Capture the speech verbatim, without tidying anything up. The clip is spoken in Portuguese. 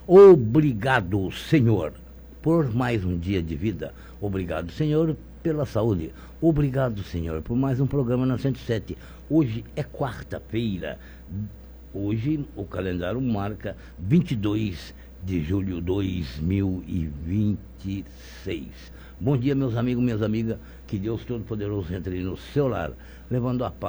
Obrigado, Senhor, por mais um dia de vida. Obrigado, Senhor, pela saúde. Obrigado, Senhor, por mais um programa na cento e sete. Hoje é quarta-feira. Hoje o calendário marca vinte e dois de julho de dois mil e vinte e seis. Bom dia, meus amigos, minhas amigas. Que Deus Todo-Poderoso entre no seu lar, levando a paz.